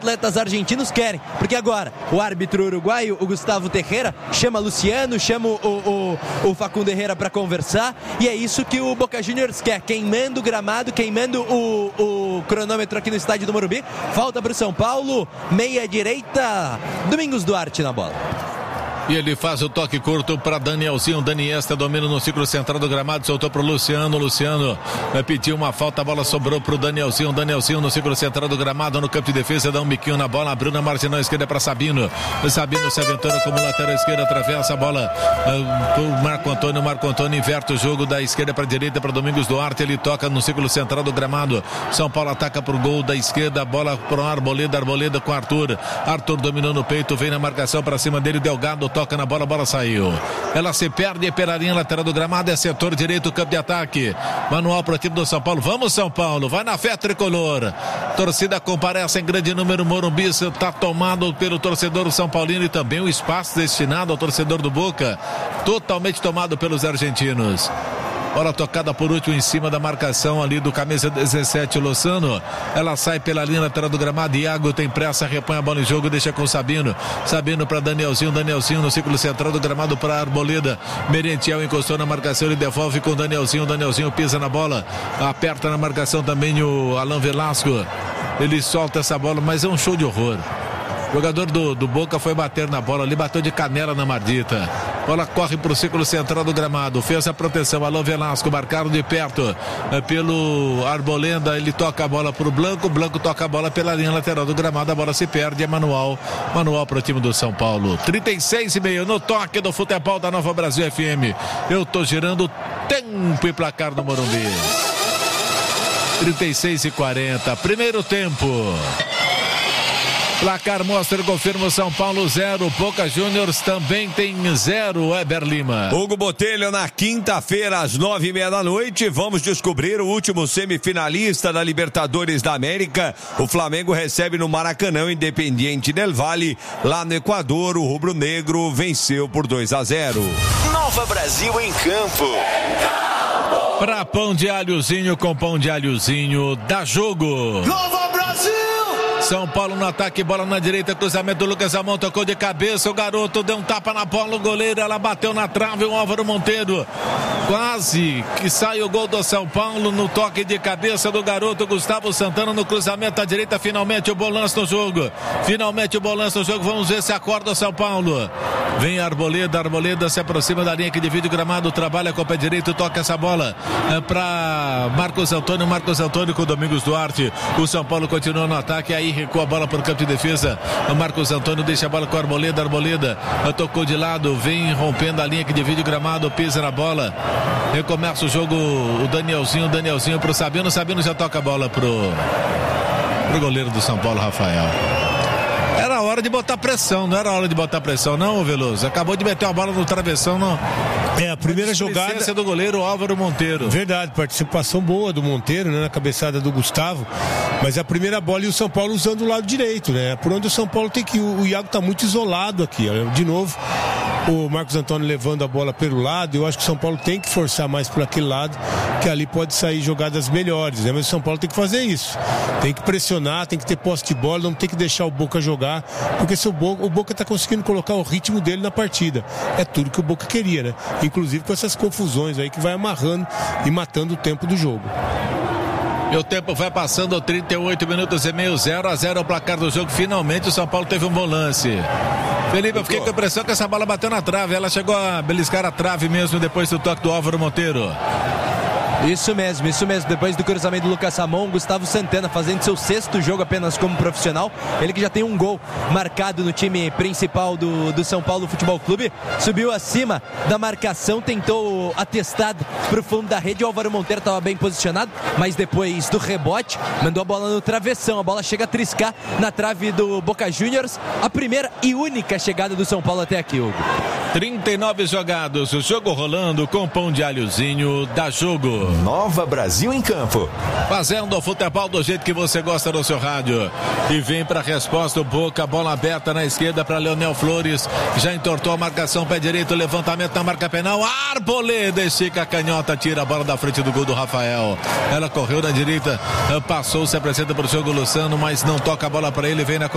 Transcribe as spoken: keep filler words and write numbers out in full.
atletas argentinos querem, porque agora o árbitro uruguaio, o Gustavo Tejera, chama Luciano, chama o, o, o Facundo Herrera para conversar, e é isso que o Boca Juniors quer, queimando o gramado, queimando o, o cronômetro aqui no estádio do Morumbi. Falta para o São Paulo, meia direita, Domingos Duarte na bola. E ele faz o toque curto para Danielzinho. Daniesta domina no ciclo central do gramado, soltou para o Luciano. Luciano vai pedir uma falta, a bola sobrou para o Danielzinho. Danielzinho no ciclo central do gramado, no campo de defesa, dá um biquinho na bola, abriu na marginal esquerda para Sabino. Sabino se aventura como lateral esquerda, atravessa a bola uh, para o Marco Antônio. Marco Antônio inverte o jogo da esquerda para a direita para Domingos Duarte. Ele toca no ciclo central do gramado. São Paulo ataca para o gol da esquerda, a bola para o Arboleda. Arboleda com Arthur. Arthur dominou no peito, vem na marcação para cima dele. Delgado toca na bola, a bola saiu. Ela se perde pela linha lateral do gramado, é setor direito, campo de ataque. Manual para o time do São Paulo. Vamos, São Paulo, vai na fé tricolor. Torcida comparece em grande número. Morumbi está tomado pelo torcedor São Paulino e também o espaço destinado ao torcedor do Boca, totalmente tomado pelos argentinos. Bola tocada por último em cima da marcação ali do camisa dezessete, Lozano. Ela sai pela linha lateral do gramado. Iago tem pressa, repõe a bola em jogo, deixa com Sabino. Sabino para Danielzinho. Danielzinho no círculo central do gramado para Arboleda. Merentiel encostou na marcação, ele devolve com Danielzinho. Danielzinho pisa na bola, aperta na marcação também o Alan Velasco. Ele solta essa bola, mas é um show de horror. O jogador do, do Boca foi bater na bola ali, bateu de canela na Mardita. Bola corre para o círculo central do gramado, fez a proteção, Alô Velasco, marcaram de perto é, pelo Arboleda. Ele toca a bola para o Blanco, Blanco toca a bola pela linha lateral do gramado, a bola se perde, é manual, manual para o time do São Paulo. trinta e seis e meio no toque do futebol da Nova Brasil F M. Eu tô girando tempo e placar no Morumbi. trinta e seis e quarenta, primeiro tempo. Placar mostra e confirma o São Paulo zero, Boca Juniors também tem zero, Weber Lima. Hugo Botelho, na quinta-feira às nove e meia da noite, vamos descobrir o último semifinalista da Libertadores da América. O Flamengo recebe no Maracanã o Independiente del Valle, lá no Equador. O rubro-negro venceu por dois a zero. Nova Brasil em campo. Pra pão de alhozinho com pão de alhozinho, dá jogo. Nova Brasil! São Paulo no ataque, bola na direita, cruzamento do Lucas Amon, tocou de cabeça, o garoto deu um tapa na bola, o goleiro, ela bateu na trave, o Álvaro Monteiro, quase que sai o gol do São Paulo no toque de cabeça do garoto Gustavo Santana no cruzamento à direita. Finalmente o Bolanço no jogo, finalmente o Bolanço no jogo, vamos ver se acorda o São Paulo. Vem a Arboleda, Arboleda se aproxima da linha que divide o gramado, trabalha com o pé direito, toca essa bola é para Marcos Antônio, Marcos Antônio com Domingos Duarte. O São Paulo continua no ataque, aí recua a bola para o campo de defesa. O Marcos Antônio deixa a bola com a Arboleda, Arboleda tocou de lado, vem rompendo a linha que divide o gramado, pisa na bola, recomeça o jogo o Danielzinho, Danielzinho para o Sabino, Sabino já toca a bola pro, pro goleiro do São Paulo, Rafael. Era hora de botar pressão, não era hora de botar pressão não, Veloso, acabou de meter a bola no travessão, não. É, a primeira jogada do goleiro Álvaro Monteiro. Verdade, participação boa do Monteiro, né, na cabeçada do Gustavo, mas a primeira bola e o São Paulo usando o lado direito, né, por onde o São Paulo tem que ir. O Iago tá muito isolado aqui, ó, de novo o Marcos Antônio levando a bola pelo lado. Eu acho que o São Paulo tem que forçar mais por aquele lado, que ali pode sair jogadas melhores, né? Mas o São Paulo tem que fazer isso, tem que pressionar, tem que ter posse de bola, não tem que deixar o Boca jogar, porque se o Boca, o Boca tá conseguindo colocar o ritmo dele na partida, é tudo que o Boca queria, né? Inclusive com essas confusões aí que vai amarrando e matando o tempo do jogo. E o tempo vai passando, trinta e oito minutos e meio, zero a zero o placar do jogo. Finalmente o São Paulo teve um bom lance. Felipe, eu fiquei com a impressão que essa bola bateu na trave. Ela chegou a beliscar a trave mesmo depois do toque do Álvaro Monteiro. Isso mesmo, isso mesmo. Depois do cruzamento do Lucas Ramon, Gustavo Santana fazendo seu sexto jogo apenas como profissional. Ele que já tem um gol marcado no time principal do, do São Paulo Futebol Clube. Subiu acima da marcação, tentou atestado pro fundo da rede. O Álvaro Monteiro estava bem posicionado, mas depois do rebote, mandou a bola no travessão. A bola chega a triscar na trave do Boca Juniors. A primeira e única chegada do São Paulo até aqui, Hugo. trinta e nove jogados, o jogo rolando com pão de alhozinho, dá jogo. Nova Brasil em campo. Fazendo o futebol do jeito que você gosta no seu rádio. E vem para a resposta o Boca, bola aberta na esquerda para Leonel Flores. Já entortou a marcação, pé direito, levantamento na marca penal. Arboleda estica a canhota, tira a bola da frente do gol do Rafael. Ela correu na direita, passou, se apresenta para o jogo Luciano, mas não toca a bola para ele, vem na